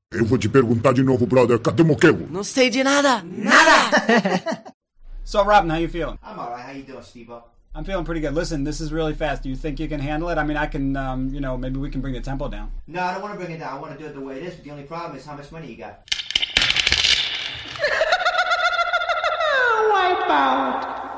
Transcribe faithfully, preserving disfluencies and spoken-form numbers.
Eu vou te perguntar de novo, brother. Cadê o moquego? Não sei de nada. Nada! So, Robin, how you feeling? I'm alright. How you doing, Steve-O? I'm feeling pretty good. Listen, this is really fast. Do you think you can handle it? I mean, I can, um, you know, maybe we can bring the tempo down. No, I don't want to bring it down. I want to do it the way it is, but the only problem is how much money you got. Wipe out.